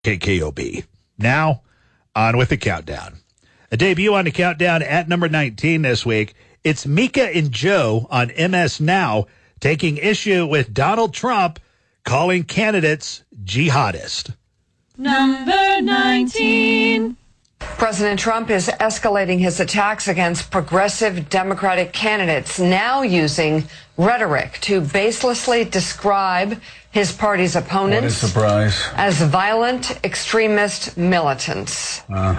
KKOB. Now, on with the countdown. A debut on the countdown at number 19 this week. It's Mika and Joe on MS Now taking issue with Donald Trump calling candidates jihadist. Number 19. President Trump is escalating his attacks against progressive Democratic candidates, now using rhetoric to baselessly describe his party's opponents as violent extremist militants.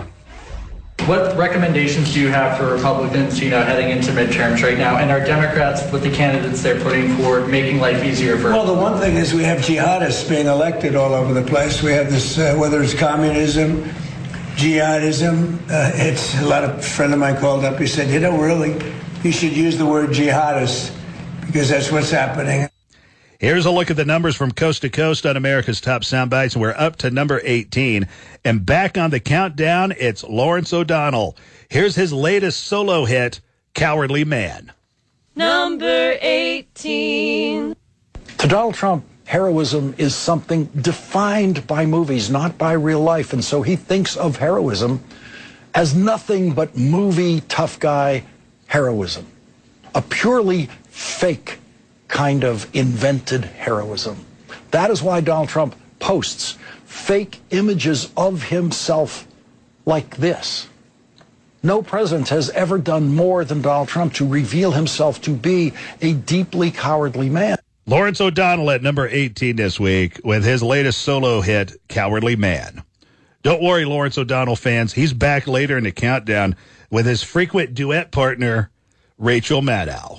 What recommendations do you have for Republicans, heading into midterms right now? And are Democrats, with the candidates they're putting forward, making life easier for? Well, the one thing is we have jihadists being elected all over the place. We have this, whether it's communism, jihadism. It's a friend of mine called up. He said, really, you should use the word jihadist because that's what's happening. Here's a look at the numbers from coast to coast on America's Top Soundbites, and we're up to number 18. And back on the countdown, it's Lawrence O'Donnell. Here's his latest solo hit, Cowardly Man. Number 18. To Donald Trump, heroism is something defined by movies, not by real life. And so he thinks of heroism as nothing but movie tough guy heroism, a purely fake kind of invented heroism. That is why Donald Trump posts fake images of himself like this. No president has ever done more than Donald Trump to reveal himself to be a deeply cowardly man. Lawrence O'Donnell at number 18 this week with his latest solo hit, Cowardly Man. Don't worry, Lawrence O'Donnell fans. He's back later in the countdown with his frequent duet partner, Rachel Maddow.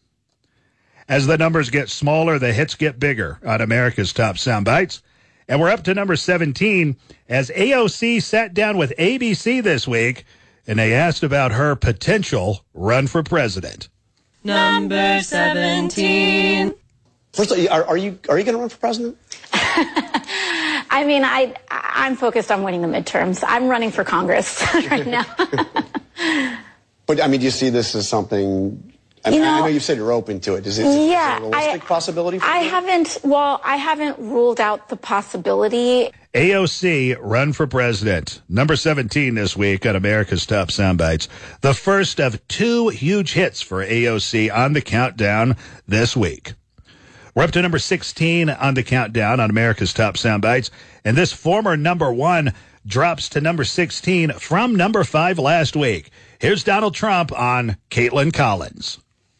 As the numbers get smaller, the hits get bigger on America's Top Soundbites. And we're up to number 17 as AOC sat down with ABC this week and they asked about her potential run for president. Number 17. First of all, are you going to run for president? I mean, I'm focused on winning the midterms. I'm running for Congress right now. But, do you see this as something... I know you've said you're open to it. Is it a realistic possibility for you? I haven't ruled out the possibility. AOC run for president. Number 17 this week on America's Top Soundbites. The first of two huge hits for AOC on the countdown this week. We're up to number 16 on the countdown on America's Top Soundbites. And this former number 1 drops to number 16 from number 5 last week. Here's Donald Trump on Caitlin Collins.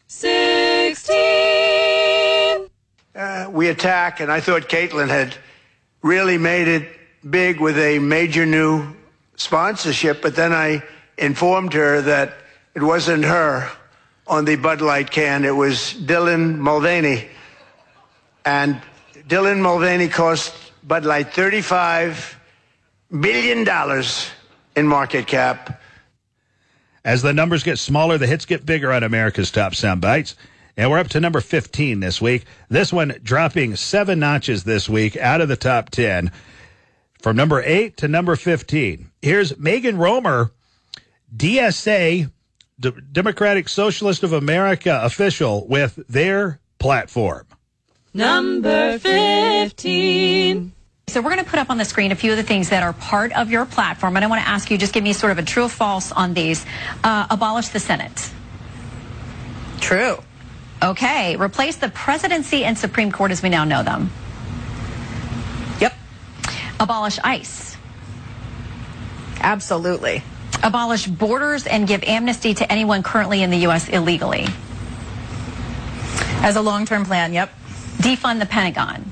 16. We attack, and I thought Caitlin had really made it big with a major new sponsorship, but then I informed her that it wasn't her on the Bud Light can. It was Dylan Mulvaney. And Dylan Mulvaney cost Bud Light $35 billion in market cap. As the numbers get smaller, the hits get bigger on America's Top Soundbites. And we're up to number 15 this week. This one dropping 7 notches this week out of the top 10. From number 8 to number 15. Here's Megan Romer, DSA, Democratic Socialist of America official, with their platform. Number 15. So we're going to put up on the screen a few of the things that are part of your platform. And I want to ask you, just give me sort of a true or false on these. Abolish the Senate. True. Okay. Replace the presidency and Supreme Court as we now know them. Yep. Abolish ICE. Absolutely. Abolish borders and give amnesty to anyone currently in the U.S. illegally. As a long-term plan, yep. Defund the Pentagon.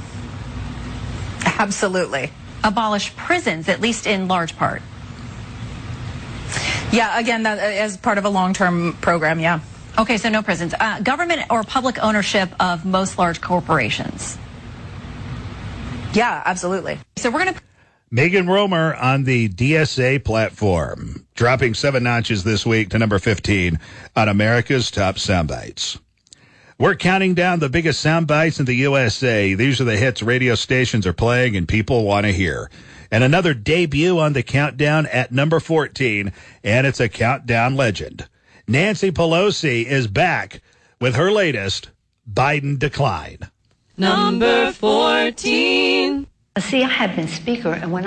Absolutely. Abolish prisons, at least in large part. Yeah, again, that, as part of a long-term program, yeah. Okay, so no prisons. Government or public ownership of most large corporations. Yeah, absolutely. So we're going to... Megan Romer on the DSA platform, dropping 7 notches this week to number 15 on America's Top Soundbites. We're counting down the biggest sound bites in the USA. These are the hits radio stations are playing and people want to hear. And another debut on the countdown at number 14, and it's a countdown legend. Nancy Pelosi is back with her latest Biden decline. Number 14. See, I have been Speaker, and when